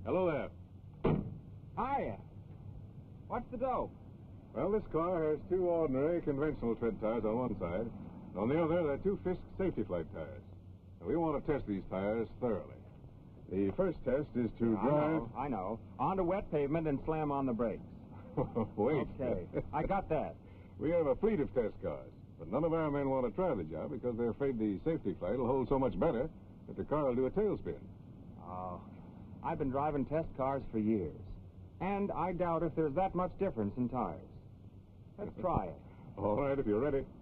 Hello there. Hiya. What's the dope? Well, this car has two ordinary conventional tread tires on one side. And on the other, there are two Fisk Safety Flight tires. And we want to test these tires thoroughly. The first test is to drive... I know. Onto wet pavement and slam on the brakes. Wait. Okay, I got that. We have a fleet of test cars, but none of our men want to try the job because they're afraid the safety flight will hold so much better that the car will do a tailspin. Oh, I've been driving test cars for years, and I doubt if there's that much difference in tires. Let's try it. All right, if you're ready.